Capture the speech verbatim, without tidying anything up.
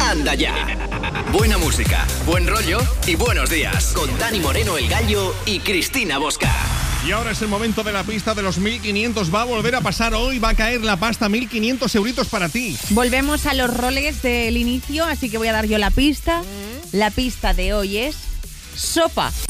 Anda ya. Buena música, buen rollo y buenos días. Con Dani Moreno, El Gallo y Cristina Bosca. Y ahora es el momento de la pista de los mil quinientos. Va a volver a pasar hoy, va a caer la pasta, mil quinientos euritos para ti. Volvemos a los roles del inicio, así que voy a dar yo la pista. La pista de hoy es sopa.